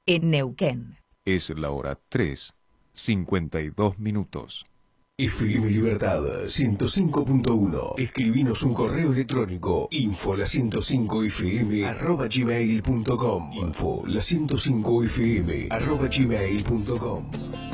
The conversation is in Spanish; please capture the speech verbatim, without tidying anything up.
en Neuquén. Es la hora tres, cincuenta y dos minutos. F M Libertad ciento cinco punto uno. Escribinos un correo electrónico info la ciento cinco f m arroba gmail punto com. Info la ciento cinco f m arroba gmail punto com.